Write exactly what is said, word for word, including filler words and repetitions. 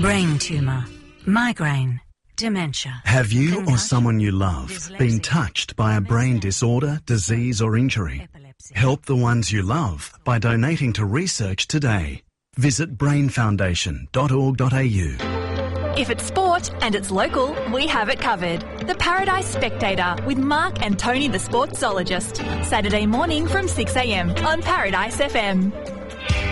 Brain tumour, migraine, dementia. Have you or concussion, someone you love been dyslexia, touched by a brain disorder, disease or injury? epilepsy. Help the ones you love by donating to research today. Visit brain foundation dot org dot a u. If it's sport and it's local, we have it covered. The Paradise Spectator with Mark and Tony the Sportsologist. Saturday morning from six a m on Paradise F M.